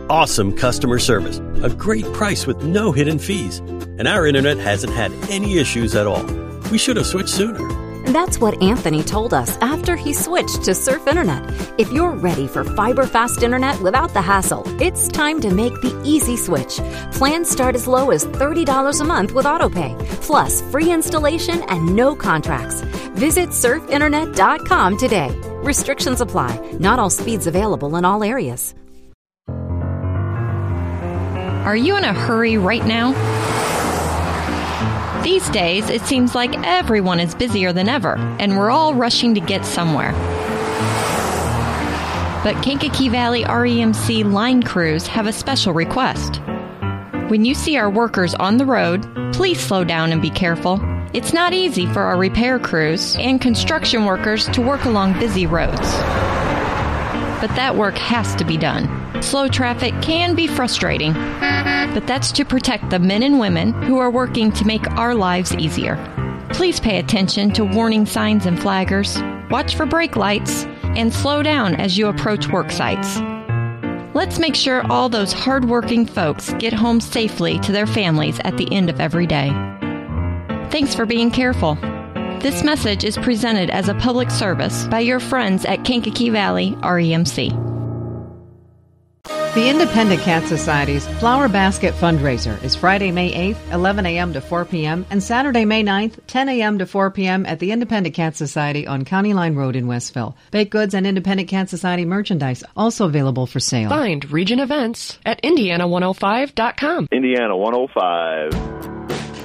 awesome customer service, a great price with no hidden fees, and our internet hasn't had any issues at all. We should have switched sooner. That's what Anthony told us after he switched to Surf Internet. If you're ready for fiber-fast internet without the hassle, it's time to make the easy switch. Plans start as low as $30 a month with AutoPay, plus free installation and no contracts. Visit surfinternet.com today. Restrictions apply. Not all speeds available in all areas. Are you in a hurry right now? These days, it seems like everyone is busier than ever, and we're all rushing to get somewhere. But Kankakee Valley REMC line crews have a special request. When you see our workers on the road, please slow down and be careful. It's not easy for our repair crews and construction workers to work along busy roads. But that work has to be done. Slow traffic can be frustrating, but that's to protect the men and women who are working to make our lives easier. Please pay attention to warning signs and flaggers, watch for brake lights, and slow down as you approach work sites. Let's make sure all those hard-working folks get home safely to their families at the end of every day. Thanks for being careful. This message is presented as a public service by your friends at Kankakee Valley REMC. The Independent Cat Society's Flower Basket fundraiser is Friday, May 8th, 11 a.m. to 4 p.m. and Saturday, May 9th, 10 a.m. to 4 p.m. at the Independent Cat Society on County Line Road in Westville. Baked goods and Independent Cat Society merchandise also available for sale. Find Region Events at Indiana105.com. Indiana 105.